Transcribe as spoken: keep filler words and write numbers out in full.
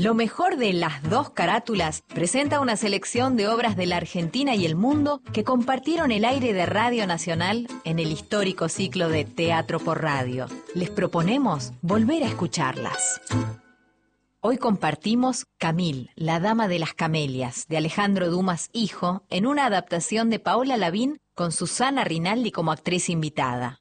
Lo mejor de Las Dos Carátulas presenta una selección de obras de la Argentina y el mundo que compartieron el aire de Radio Nacional en el histórico ciclo de Teatro por Radio. Les proponemos volver a escucharlas. Hoy compartimos Camille, la dama de las camelias, de Alejandro Dumas hijo, en una adaptación de Paola Lavín con Susana Rinaldi como actriz invitada.